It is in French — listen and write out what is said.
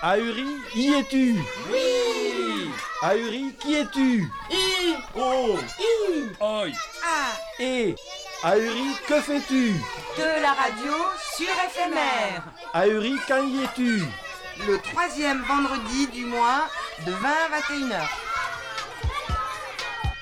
Ahuri, y es-tu? Oui. Ahuri, qui es-tu? I. Oh. I. Oi. A. Et Ahuri, que fais-tu? De la radio sur éphémère. Ahuri, quand y es-tu? Le troisième vendredi du mois de 20 à 21h.